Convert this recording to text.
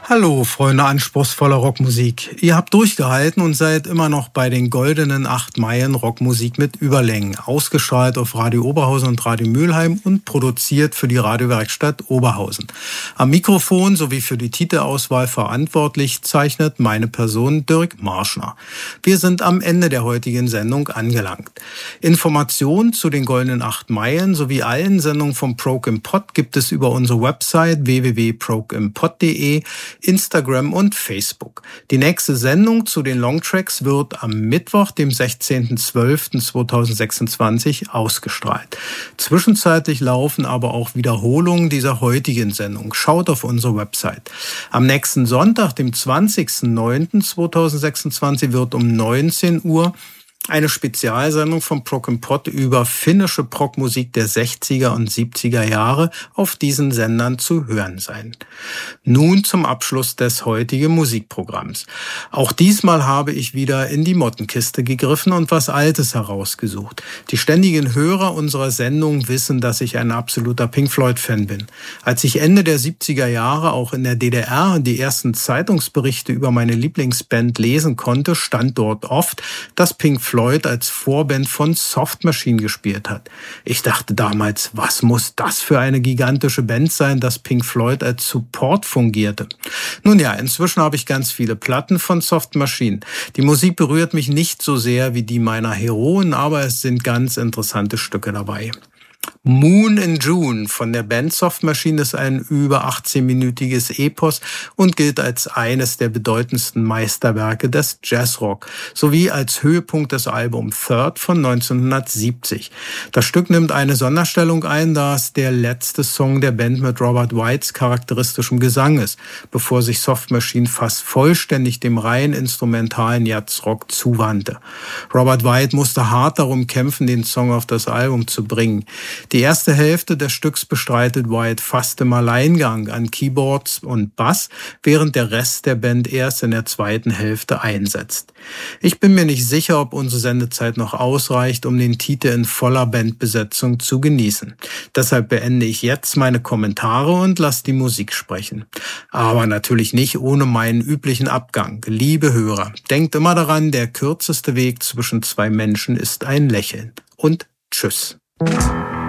Hallo, Freunde anspruchsvoller Rockmusik. Ihr habt durchgehalten und seid immer noch bei den goldenen 8 Meilen Rockmusik mit Überlängen. Ausgestrahlt auf Radio Oberhausen und Radio Mülheim und produziert für die Radiowerkstatt Oberhausen. Am Mikrofon sowie für die Titelauswahl verantwortlich zeichnet meine Person Dirk Marschner. Wir sind am Ende der heutigen Sendung angelangt. Informationen zu den goldenen 8 Meilen sowie allen Sendungen vom Prog im Pod gibt es über unsere Website www.progimpod.de, Instagram und Facebook. Die nächste Sendung zu den Longtracks wird am Mittwoch, dem 16.12.2026 ausgestrahlt. Zwischenzeitlich laufen aber auch Wiederholungen dieser heutigen Sendung. Schaut auf unsere Website. Am nächsten Sonntag, dem 20.09.2026, wird um 19 Uhr eine Spezialsendung vom Prog im Pod über finnische Progmusik der 60er und 70er Jahre auf diesen Sendern zu hören sein. Nun zum Abschluss des heutigen Musikprogramms. Auch diesmal habe ich wieder in die Mottenkiste gegriffen und was Altes herausgesucht. Die ständigen Hörer unserer Sendung wissen, dass ich ein absoluter Pink Floyd-Fan bin. Als ich Ende der 70er Jahre auch in der DDR die ersten Zeitungsberichte über meine Lieblingsband lesen konnte, stand dort oft, dass Pink Floyd als Vorband von Soft Machine gespielt hat. Ich dachte damals, was muss das für eine gigantische Band sein, dass Pink Floyd als Support fungierte? Nun ja, inzwischen habe ich ganz viele Platten von Soft Machine. Die Musik berührt mich nicht so sehr wie die meiner Heroen, aber es sind ganz interessante Stücke dabei. Moon in June von der Band Soft Machine ist ein über 18-minütiges Epos und gilt als eines der bedeutendsten Meisterwerke des Jazzrock, sowie als Höhepunkt des Albums Third von 1970. Das Stück nimmt eine Sonderstellung ein, da es der letzte Song der Band mit Robert Whites charakteristischem Gesang ist, bevor sich Soft Machine fast vollständig dem rein instrumentalen Jazzrock zuwandte. Robert White musste hart darum kämpfen, den Song auf das Album zu bringen. Die erste Hälfte des Stücks bestreitet White fast im Alleingang an Keyboards und Bass, während der Rest der Band erst in der zweiten Hälfte einsetzt. Ich bin mir nicht sicher, ob unsere Sendezeit noch ausreicht, um den Titel in voller Bandbesetzung zu genießen. Deshalb beende ich jetzt meine Kommentare und lasse die Musik sprechen. Aber natürlich nicht ohne meinen üblichen Abgang. Liebe Hörer, denkt immer daran, der kürzeste Weg zwischen zwei Menschen ist ein Lächeln. Und tschüss.